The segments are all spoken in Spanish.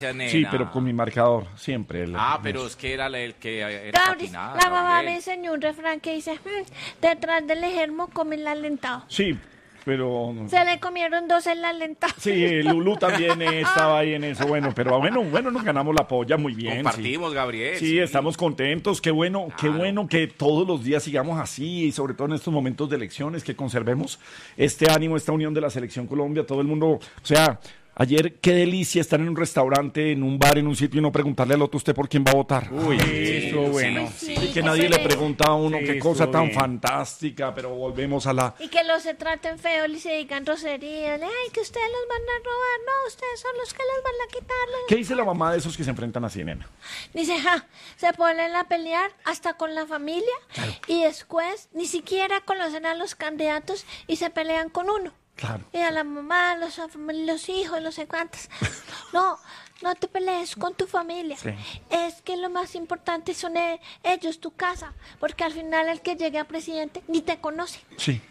Sí, pero con mi marcador, siempre. Pero es que era el que era Gabris, patinada. la mamá me enseñó un refrán que dice, detrás del ejermo come el alentado. Sí, pero... Se le comieron dos el alentado. Sí, Lulú también estaba ahí en eso. Bueno, pero bueno, nos ganamos la polla muy bien. Compartimos, sí. Gabriel. Sí, estamos contentos. Qué bueno que todos los días sigamos así y sobre todo en estos momentos de elecciones que conservemos este ánimo, esta unión de la Selección Colombia. Todo el mundo, o sea... Ayer, qué delicia estar en un restaurante, en un bar, en un sitio y no preguntarle al otro usted por quién va a votar. Uy, estuvo bueno. Sí, y que nadie le pregunta a uno qué cosa tan bien. fantástica, pero volvemos a la... Y que los se traten feo y se digan groserías. Ay, que ustedes los van a robar. No, ustedes son los que les van a quitar. ¿Qué dice la mamá de esos que se enfrentan así, nena? Dice, se ponen a pelear hasta con la familia y después ni siquiera conocen a los candidatos y se pelean con uno. Claro. Y a la mamá, los hijos, no sé cuántos. No te pelees con tu familia. Sí. Es que lo más importante son ellos, tu casa. Porque al final el que llegue a presidente ni te conoce. Sí.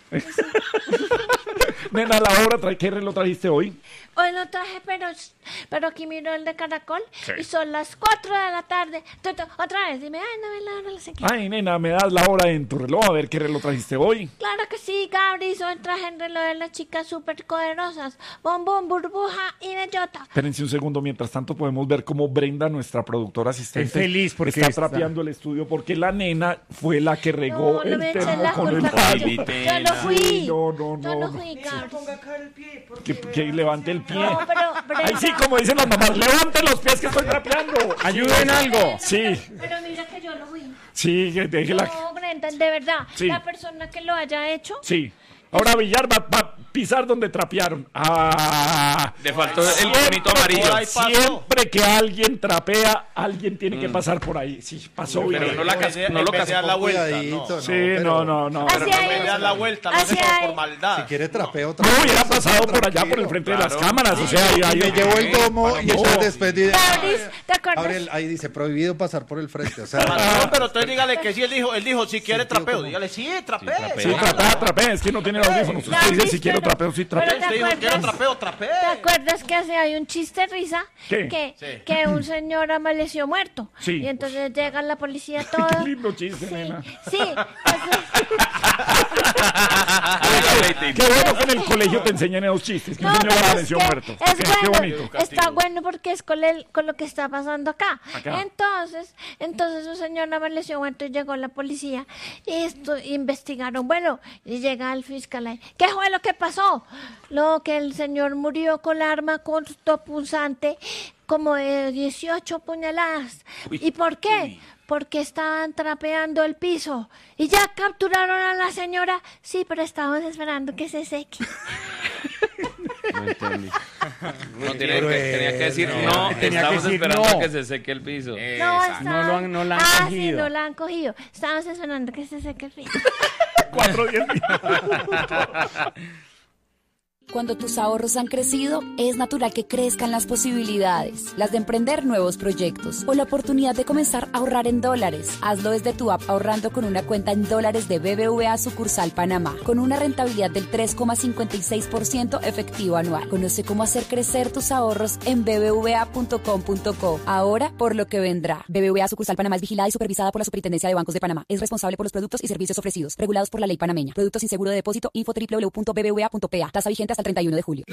Nena, la hora, ¿qué reloj trajiste hoy? Hoy lo traje, pero aquí miro el de Caracol Sí. y son las 4 de la tarde. Otra vez, dime, no me la hora, no sé qué. Ay, nena, me das la hora en tu reloj, a ver qué reloj trajiste hoy. Claro que sí, Gabri, hoy traje el reloj de las chicas súper poderosas. Bombón, burbuja y bellota. Espérense un segundo, mientras tanto podemos ver cómo Brenda, nuestra productora asistente, Es feliz porque está trapeando el estudio porque la nena fue la que regó No me el echen termo la con el culpa. paño. Yo no fui. Sí, Yo no fui, Se Gabri. ponga acá el pie. Que levante el pie. No, pero Ay, sí, como dicen las mamás, levanten los pies que estoy trapeando. Ayuden algo. Sí, Pero mira que yo no fui. sí, que déjela. No, Brenda, de verdad. Sí. La persona que lo haya hecho. Sí. Ahora Villar va a pisar donde trapearon. Le faltó el bonito amarillo. Ahí pasó. Siempre que alguien trapea, alguien tiene que pasar por ahí. Sí, pasó Pero bien. no lo En vez de dar la vuelta. No. Sí, no. Hacia En vez ahí. de dar la vuelta, no se Hacia ahí. por maldad. Si quiere trapeo, No, hubiera pasado por allá, por el frente de las cámaras. O sea, ahí me llevó el domo y No. entonces después dice, Gabri, ¿te acuerdas? Gabriel, ahí dice prohibido pasar por el frente. O sea, No, pero entonces dígale que sí, él dijo si quiere trapeo. Dígale, sí, trapeo. Sí, trapea, es que no tiene audífonos. Usted dice si quiero trapeo, sí trapeo. Pero Usted dijo quiero trapeo, trapeo. ¿Te acuerdas que hay un chiste risa? ¿Qué? Que un señor amaneció muerto. Sí. Y entonces llega la policía todo. Qué lindo chiste, Sí, nena. sí. Qué bueno que en el colegio te enseñan esos chistes. Que un señor pero amaneció es que muerto. es Qué bueno, bonito. está bueno porque es con lo que está pasando acá. Acá. Entonces un señor amaneció muerto y llegó la policía y investigaron. Bueno, y llega el fiscal ahí. ¿Qué fue lo que pasó? Lo que el señor murió con la arma cortopunzante como de 18 puñaladas. ¿Y por qué? Porque estaban trapeando el piso. ¿Y ya capturaron a la señora? Sí, pero estábamos esperando que se seque. No entendí. No tenía que decir no, Tenía que estamos decir esperando no. que se seque el piso. No lo han sí, cogido. no la han cogido. Estábamos esperando que se seque el piso. 4 días. Cuando tus ahorros han crecido, es natural que crezcan las posibilidades, las de emprender nuevos proyectos o la oportunidad de comenzar a ahorrar en dólares. Hazlo desde tu app ahorrando con una cuenta en dólares de BBVA sucursal Panamá, con una rentabilidad del 3,56% efectivo anual. Conoce cómo hacer crecer tus ahorros en bbva.com.co. Ahora, por lo que vendrá. BBVA sucursal Panamá es vigilada y supervisada por la Superintendencia de Bancos de Panamá. Es responsable por los productos y servicios ofrecidos, regulados por la ley panameña. Productos sin seguro de depósito. Info www.bbva.pa. Tasa vigente hasta el 31 de julio.